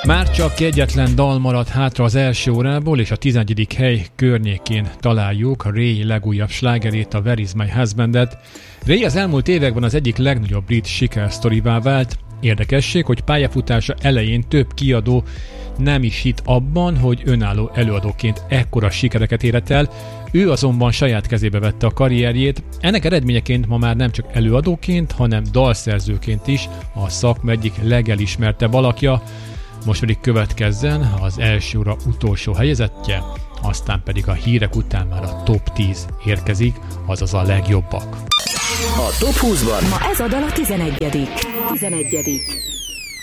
Már csak egyetlen dal maradt hátra az első órából, és a 11. hely környékén találjuk Ray legújabb slágerét, a Where is my husbandet. Ray az elmúlt években az egyik legnagyobb brit sikersztorivá vált. Érdekesség, hogy pályafutása elején több kiadó nem is hitt abban, hogy önálló előadóként ekkora sikereket érhet el, ő azonban saját kezébe vette a karrierjét. Ennek eredményeként ma már nem csak előadóként, hanem dalszerzőként is a szakma egyik legelismertebb alakja. Most pedig következzen az első óra utolsó helyezettje, aztán pedig a hírek után már a top 10 érkezik, azaz a legjobbak. A top 20-ban ma ez a dal a 11.